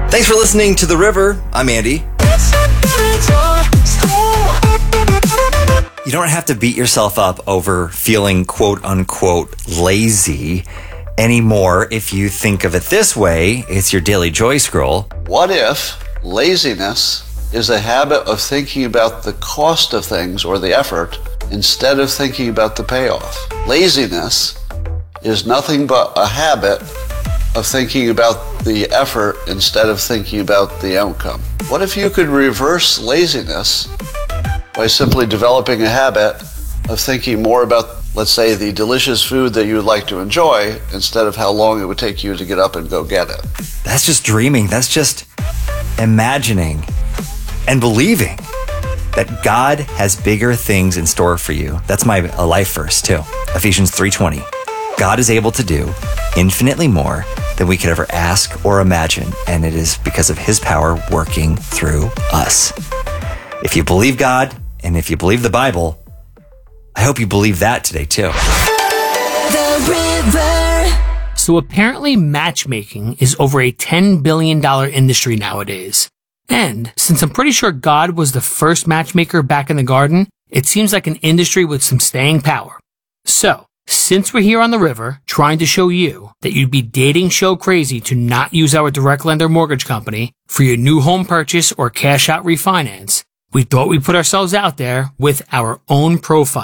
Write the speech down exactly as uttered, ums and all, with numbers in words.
Thanks for listening to The River. I'm Andy. You don't have to beat yourself up over feeling quote-unquote lazy anymore. If you think of it this way, it's your daily joy scroll. What if laziness is a habit of thinking about the cost of things or the effort instead of thinking about the payoff? Laziness is nothing but a habit of thinking about the effort instead of thinking about the outcome. What if you could reverse laziness by simply developing a habit of thinking more about, let's say, the delicious food that you would like to enjoy instead of how long it would take you to get up and go get it? That's just dreaming. That's just imagining and believing that God has bigger things in store for you. That's my life verse too. Ephesians three twenty. God is able to do infinitely more than we could ever ask or imagine, and it is because of his power working through us. If you believe God, and if you believe the Bible, I hope you believe that today too. The River. So apparently matchmaking is over a ten billion dollars industry nowadays. And since I'm pretty sure God was the first matchmaker back in the garden, it seems like an industry with some staying power. So, since we're here on the river trying to show you that you'd be dating show crazy to not use our direct lender mortgage company for your new home purchase or cash out refinance, we thought we'd put ourselves out there with our own profile.